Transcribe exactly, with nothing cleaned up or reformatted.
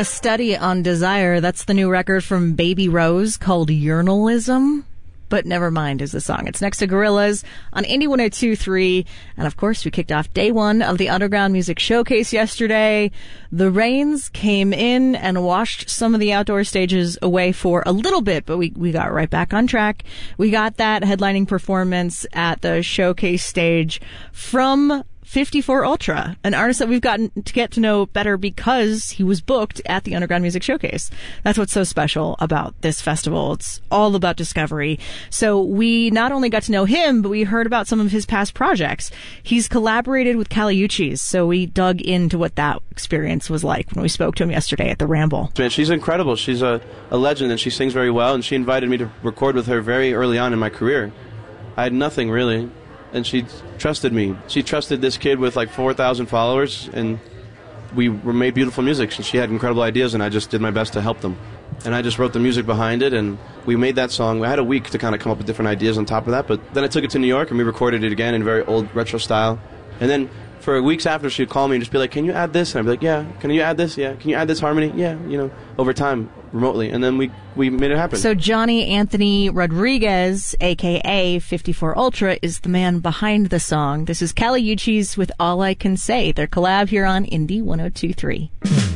A Study on Desire. That's the new record from Baby Rose called Urinalism. But Never Mind is the song. It's next to Gorillaz on Indie one oh two point three. And of course, we kicked off day one of the Underground Music Showcase yesterday. The rains came in and washed some of the outdoor stages away for a little bit, but we, we got right back on track. We got that headlining performance at the showcase stage from fifty-four Ultra, an artist that we've gotten to get to know better because he was booked at the Underground Music Showcase. That's what's so special about this festival. It's all about discovery. So we not only got to know him, but we heard about some of his past projects. He's collaborated with Kali Uchis, so we dug into what that experience was like when we spoke to him yesterday at the Ramble. Man, she's incredible. She's a, a legend, and she sings very well, and she invited me to record with her very early on in my career. I had nothing, really. And she trusted me. She trusted this kid with like four thousand followers, and we made beautiful music. She had incredible ideas, and I just did my best to help them. And I just wrote the music behind it, and we made that song. We had a week to kind of come up with different ideas on top of that, but then I took it to New York, and we recorded it again in very old retro style. And then for weeks after, she'd call me and just be like, can you add this? And I'd be like, yeah. Can you add this? Yeah. Can you add this harmony? Yeah. You know, over time, remotely. And then we, we made it happen. So Johnny Anthony Rodriguez, a k a fifty-four Ultra, is the man behind the song. This is Kali Uchis with All I Can Say. Their collab here on Indie one oh two point three.